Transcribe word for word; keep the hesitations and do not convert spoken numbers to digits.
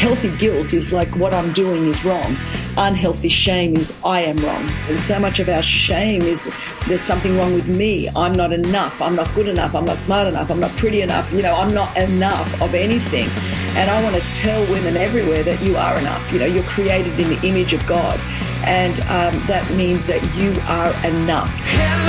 healthy guilt is like what I'm doing is wrong. Unhealthy shame is I am wrong. And so much of our shame is there's something wrong with me. I'm not enough. I'm not good enough. I'm not smart enough. I'm not pretty enough. You know, I'm not enough of anything. And I want to tell women everywhere that you are enough. You know, you're created in the image of God. And um, that means that you are enough.